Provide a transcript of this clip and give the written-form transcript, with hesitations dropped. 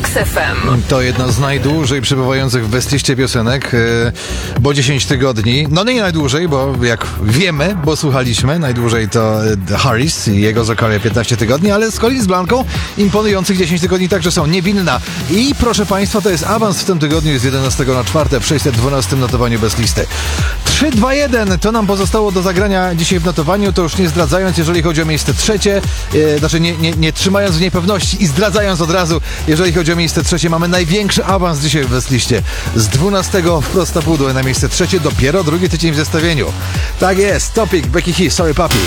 RMF FM. To jedno z najdłużej przebywających w bestliście piosenek, bo 10 tygodni. No nie najdłużej, bo jak wiemy, bo słuchaliśmy, najdłużej to Harris i jego Zakaria 15 tygodni, ale z kolei z Blanką imponujących 10 tygodni także są niewinna. I proszę Państwa, to jest awans w tym tygodniu, jest 11 na 4 w 612 notowaniu bestlisty. 3, 2, 1 to nam pozostało do zagrania dzisiaj w notowaniu, to już nie zdradzając, jeżeli chodzi o miejsce trzecie, znaczy nie trzymając w niepewności i zdradzając od razu, jeżeli chodzi o miejsce trzecie, mamy największy awans dzisiaj w bestliście. Z 12 w prosto pudło na miejsce trzecie, dopiero drugi tydzień w zestawieniu. Tak jest, Topic, Becky Hill, Sorry Papi.